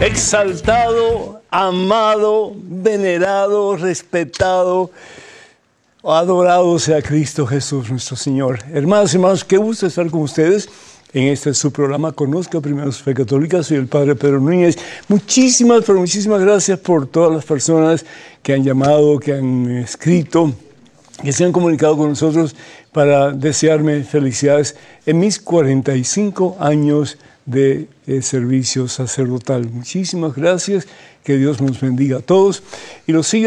exaltado, amado, venerado, respetado, adorado sea Cristo Jesús nuestro Señor. Hermanos y hermanos, qué gusto estar con ustedes en este su programa Conozca Primero su Fe Católica. Soy el Padre Pedro Núñez. Muchísimas gracias por todas las personas que han llamado, que han escrito, que se han comunicado con nosotros para desearme felicidades en mis 45 años de servicio sacerdotal. Muchísimas gracias, que Dios nos bendiga a todos y los siga